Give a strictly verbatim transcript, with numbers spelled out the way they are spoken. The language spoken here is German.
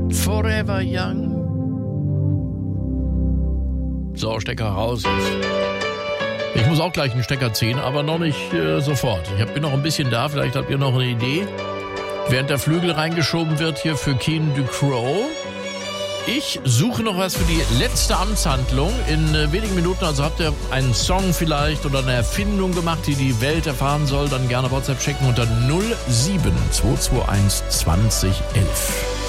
Forever Young. So, Stecker raus. Ich muss auch gleich einen Stecker ziehen, aber noch nicht äh, sofort. Ich hab, bin noch ein bisschen da, vielleicht habt ihr noch eine Idee. Während der Flügel reingeschoben wird hier für Keen Ducrow. Ich suche noch was für die letzte Amtshandlung. In äh, wenigen Minuten, also habt ihr einen Song vielleicht oder eine Erfindung gemacht, die die Welt erfahren soll, dann gerne WhatsApp schicken unter null sieben zwei zwei eins zwanzig elf.